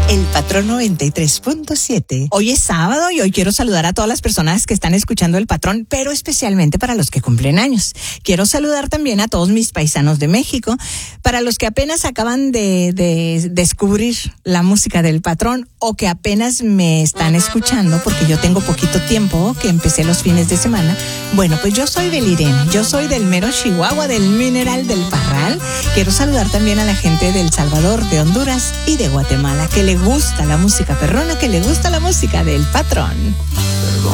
El Patrón 93.7. Hoy es sábado y hoy quiero saludar a todas las personas que están escuchando El Patrón, pero especialmente para los que cumplen años. Quiero saludar también a todos mis paisanos de México, para los que apenas acaban de descubrir la música del Patrón o que apenas me están escuchando porque yo tengo poquito tiempo que empecé los fines de semana. Bueno, pues yo soy del Irene, yo soy del mero Chihuahua, del Mineral del Parral. Quiero saludar también a la gente de El Salvador, de Honduras y de Guatemala, que le gusta la música perrona, que le gusta la música del Patrón.